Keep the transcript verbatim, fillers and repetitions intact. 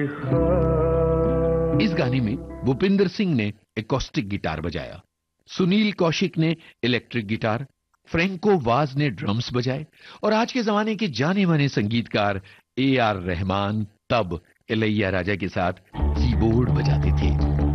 इस गाने में भूपिंदर सिंह ने एकॉस्टिक गिटार बजाया, सुनील कौशिक ने इलेक्ट्रिक गिटार, फ्रैंको वाज ने ड्रम्स बजाए और आज के जमाने के जाने माने संगीतकार ए आर रहमान तब इलैया राजा के साथ